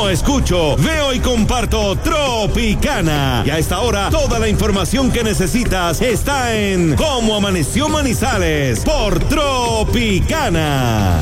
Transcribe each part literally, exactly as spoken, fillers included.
Como escucho, veo y comparto Tropicana. Y a esta hora, toda la información que necesitas está en Cómo Amaneció Manizales por Tropicana.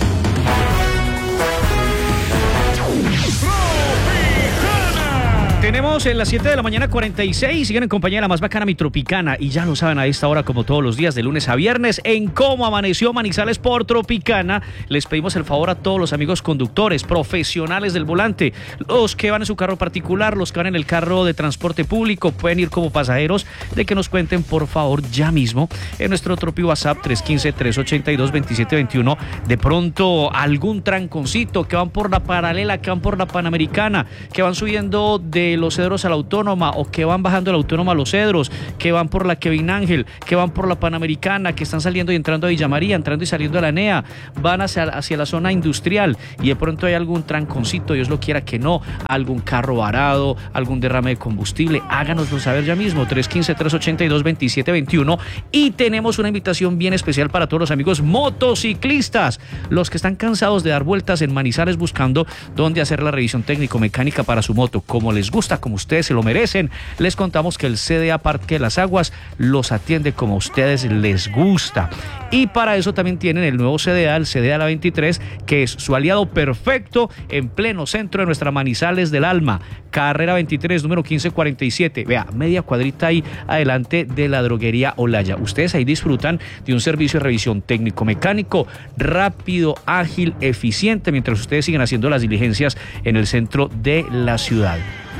Tenemos en las siete de la mañana cuarenta y seis, siguen en compañía de la más bacana, mi Tropicana, y ya lo saben, a esta hora, como todos los días, de lunes a viernes, en Cómo Amaneció Manizales por Tropicana, les pedimos el favor a todos los amigos conductores, profesionales del volante, los que van en su carro particular, los que van en el carro de transporte público, pueden ir como pasajeros, de que nos cuenten, por favor, ya mismo, en nuestro Tropi WhatsApp tres uno cinco, tres ocho dos, dos siete dos uno, de pronto algún tranconcito, que van por la paralela, que van por la Panamericana, que van subiendo de los Cedros a la Autónoma, o que van bajando de la Autónoma a los Cedros, que van por la Kevin Ángel, que van por la Panamericana, que están saliendo y entrando a Villa María, entrando y saliendo a la N E A, van hacia, hacia la zona industrial, y de pronto hay algún tranconcito, Dios lo quiera que no, algún carro varado, algún derrame de combustible, háganoslo saber ya mismo, tres uno cinco, tres ocho dos, dos siete dos uno. Y tenemos una invitación bien especial para todos los amigos motociclistas, los que están cansados de dar vueltas en Manizales buscando dónde hacer la revisión técnico-mecánica para su moto, como les gusta, como ustedes se lo merecen. Les contamos que el C D A Parque de las Aguas los atiende como a ustedes les gusta. Y para eso también tienen el nuevo C D A, el C D A La veintitrés, que es su aliado perfecto en pleno centro de nuestra Manizales del Alma. Carrera veintitrés, número quince cuarenta y siete. Vea, media cuadrita ahí adelante de la droguería Olaya. Ustedes ahí disfrutan de un servicio de revisión técnico-mecánico rápido, ágil, eficiente, mientras ustedes siguen haciendo las diligencias en el centro de la ciudad.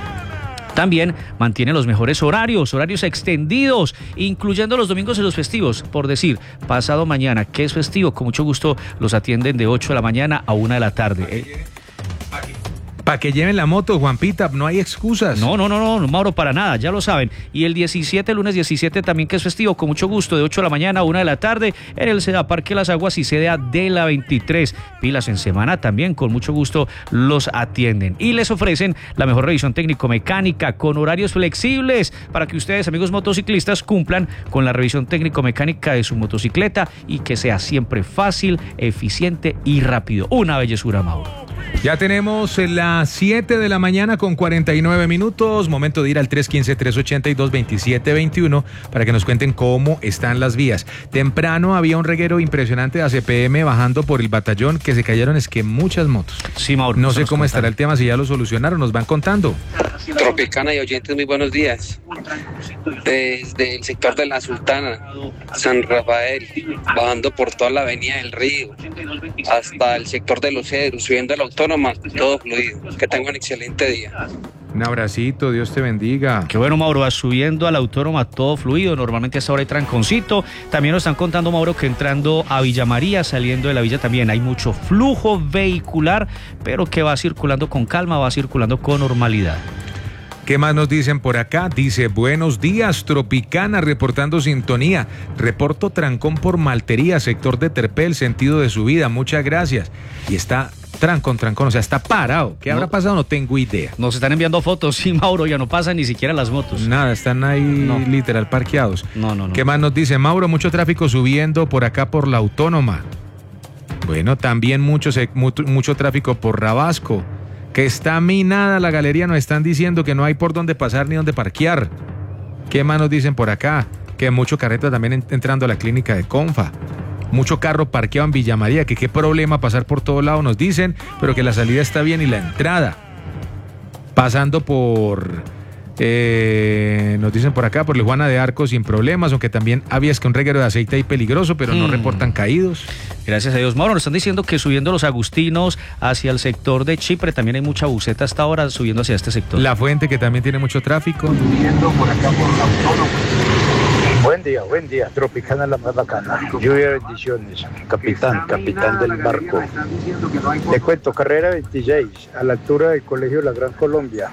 También mantiene los mejores horarios, horarios extendidos, incluyendo los domingos y los festivos. Por decir, pasado mañana, que es festivo, con mucho gusto los atienden de ocho de la mañana a una de la tarde. ¿Eh? Para que lleven la moto, Juanpita, no hay excusas. No, no, no, no, no, Mauro, para nada, ya lo saben. Y el diecisiete, lunes diecisiete también, que es festivo, con mucho gusto, de ocho de la mañana a una de la tarde, en el C D A Parque Las Aguas y C D A de la veintitrés. Pilas en semana también, con mucho gusto los atienden. Y les ofrecen la mejor revisión técnico-mecánica con horarios flexibles para que ustedes, amigos motociclistas, cumplan con la revisión técnico-mecánica de su motocicleta y que sea siempre fácil, eficiente y rápido. Una bellezura, Mauro. Ya tenemos las siete de la mañana con cuarenta y nueve minutos. Momento de ir al tres uno cinco, tres ocho dos, dos siete dos uno para que nos cuenten cómo están las vías. Temprano había un reguero impresionante de A C P M bajando por el batallón, que se cayeron es que muchas motos. Sí, Mauro. No sé cómo estará el tema, si ya lo solucionaron, nos van contando. Tropicana y oyentes, muy buenos días. Desde el sector de La Sultana, San Rafael, bajando por toda la avenida del Río, hasta el sector de Los Cedros, subiendo a la Autónoma, todo fluido. Que tengan un excelente día. Un abracito, Dios te bendiga. Qué bueno, Mauro, va subiendo a la Autónoma todo fluido. Normalmente a esta hora hay tranconcito. También nos están contando, Mauro, que entrando a Villa María, saliendo de la villa también hay mucho flujo vehicular, pero que va circulando con calma, va circulando con normalidad. ¿Qué más nos dicen por acá? Dice, buenos días, Tropicana, reportando sintonía. Reporto trancón por Maltería, sector de Terpel, sentido de subida. Muchas gracias. Y está trancón, trancón, o sea, está parado. ¿Qué no, habrá pasado? No tengo idea. Nos están enviando fotos, sí, Mauro, ya no pasan ni siquiera las motos. Nada, están ahí no. literal parqueados. No, no, no. ¿Qué más nos dice? Mauro, mucho tráfico subiendo por acá por la Autónoma. Bueno, también mucho, mucho, mucho tráfico por Rabasco. Que está minada la galería, nos están diciendo que no hay por dónde pasar ni dónde parquear. ¿Qué más nos dicen por acá? Que mucho carreta también entrando a la clínica de Confa. Mucho carro parqueado en Villa María, que qué problema pasar por todo lado, nos dicen, pero que la salida está bien y la entrada. Pasando por... Eh, nos dicen por acá, por la Juana de Arco sin problemas, aunque también había es que un reguero de aceite ahí peligroso, pero no hmm. reportan caídos. Gracias a Dios, Mauro. Nos están diciendo que subiendo los Agustinos hacia el sector de Chipre también hay mucha buceta hasta ahora subiendo hacia este sector. La Fuente, que también tiene mucho tráfico. Subiendo por acá por la Autónoma. Buen día, buen día. Tropicana la más bacana. Lluvia, bendiciones. Capitán, capitán del barco. Le cuento, carrera veintiséis, a la altura del Colegio La Gran Colombia.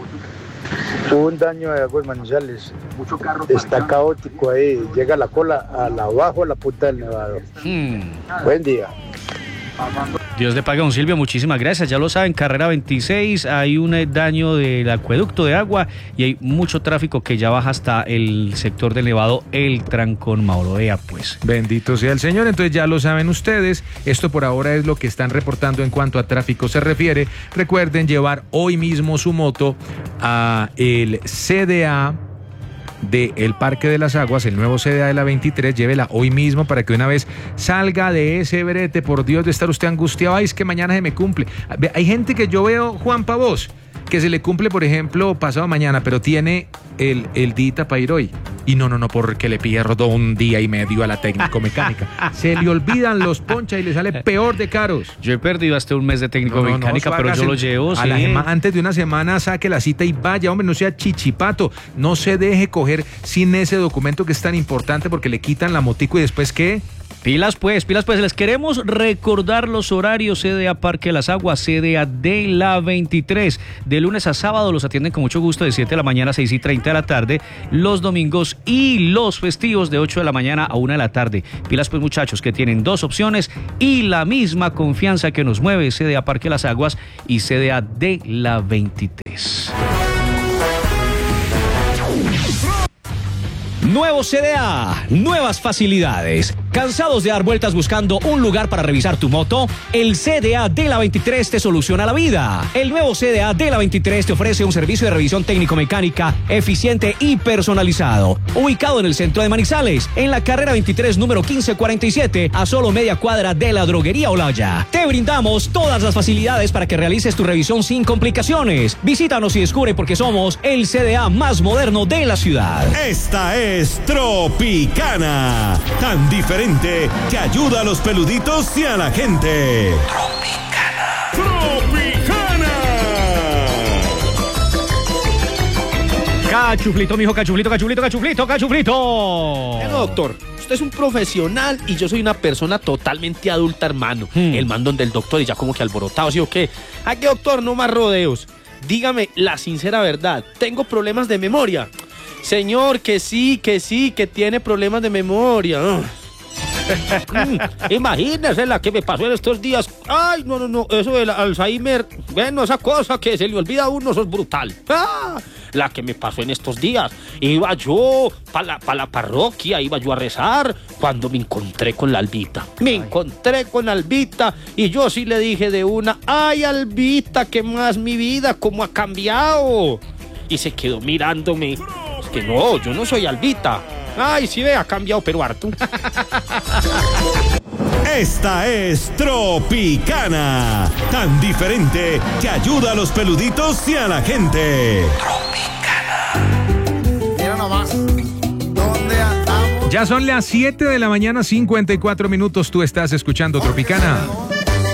Hubo un daño de aguas Manizales. Está caótico ahí. Llega la cola a la, abajo a la punta del Nevado. Hmm. Buen día. Dios le pague, don Silvio, muchísimas gracias. Ya lo saben, carrera veintiséis, hay un eh, daño del acueducto de agua y hay mucho tráfico que ya baja hasta el sector del Nevado, el Trancón Mauro. Vea, pues. Bendito sea el Señor, entonces ya lo saben ustedes. Esto por ahora es lo que están reportando en cuanto a tráfico se refiere. Recuerden llevar hoy mismo su moto a el C D A del Parque de las Aguas, el nuevo C D A de la veintitrés, llévela hoy mismo para que una vez salga de ese brete, por Dios, de estar usted angustiado, ay, es que mañana se me cumple. Hay gente que yo veo, Juan Pavos, que se le cumple, por ejemplo, pasado mañana, pero tiene el, el dita para ir hoy. Y no, no, no, porque le pierdo un día y medio a la técnico mecánica. Se le olvidan los ponchas y le sale peor de caros. Yo he perdido hasta un mes de técnico No, no, mecánica, no, pero yo hágase- lo llevo, a sí. la sema- antes de una semana saque la cita y vaya, hombre, no sea chichipato. No se deje coger sin ese documento que es tan importante porque le quitan la motico y después, ¿qué? Pilas pues, pilas pues, les queremos recordar los horarios. C D A Parque de las Aguas, C D A de la veintitrés, de lunes a sábado los atienden con mucho gusto de siete de la mañana a seis y treinta de la tarde, los domingos y los festivos de ocho de la mañana a una de la tarde. Pilas pues, muchachos, que tienen dos opciones y la misma confianza que nos mueve, C D A Parque de las Aguas y C D A de la veintitrés. Nuevo C D A, nuevas facilidades. ¿Cansados de dar vueltas buscando un lugar para revisar tu moto? El C D A de la veintitrés te soluciona la vida. El nuevo C D A de la veintitrés te ofrece un servicio de revisión técnico-mecánica eficiente y personalizado. Ubicado en el centro de Manizales, en la carrera veintitrés número quince cuarenta y siete, a solo media cuadra de la droguería Olaya. Te brindamos todas las facilidades para que realices tu revisión sin complicaciones. Visítanos y descubre por qué somos el C D A más moderno de la ciudad. Esta es Tropicana, tan diferente que ayuda a los peluditos y a la gente. Tropicana. Cachuflito, mijo, cachuflito, cachuflito, cachuflito, cachuflito. Bueno, doctor, usted es un profesional y yo soy una persona totalmente adulta, hermano. Hmm. El mandón del doctor y ya como que alborotado, ¿sí o qué? Ay, qué doctor, no más rodeos. Dígame la sincera verdad, ¿tengo problemas de memoria? Señor, que sí, que sí, que tiene problemas de memoria. Mm, imagínese la que me pasó en estos días. Ay, no, no, no, eso del Alzheimer, bueno, esa cosa que se le olvida a uno, eso es brutal. Ah, la que me pasó en estos días. Iba yo para la, pa la parroquia, iba yo a rezar, cuando me encontré con la Albita. Me encontré con Albita y yo sí le dije de una, ay, Albita, ¿qué más mi vida? ¿Cómo ha cambiado? Y se quedó mirándome. Es que no, yo no soy Albita. Ay, sí ve, ha cambiado, pero harto. Esta es Tropicana, tan diferente que ayuda a los peluditos y a la gente. Mira nomás, ¿dónde andamos? Ya son las siete de la mañana, cincuenta y cuatro minutos. Tú estás escuchando Tropicana.